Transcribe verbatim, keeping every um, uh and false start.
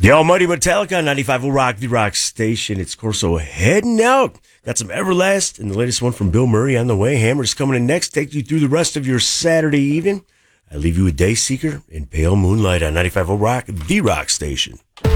The almighty Metallica on ninety-five point oh Rock, the Rock Station. It's Corso heading out. Got some Everlast and the latest one from Bill Murray on the way. Hammer's coming in next. Take you through the rest of your Saturday evening. I leave you with Dayseeker and Pale Moonlight on ninety-five point oh Rock, the Rock Station.